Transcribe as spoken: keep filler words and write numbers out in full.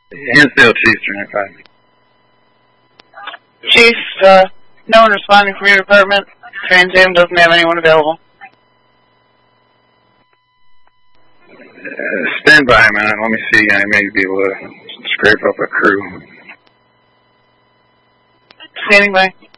Hinsdale Chief, three nine five. Chief, uh, no one responding from your department. Trans Am doesn't have anyone available. Uh, stand by, man. Let me see. I may be able to scrape up a crew. Standing by.